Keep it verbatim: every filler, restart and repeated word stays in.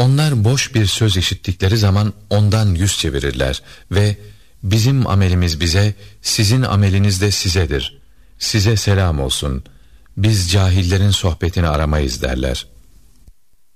Onlar boş bir söz işittikleri zaman ondan yüz çevirirler ve bizim amelimiz bize, sizin ameliniz de sizedir. Size selam olsun. Biz cahillerin sohbetini aramayız derler.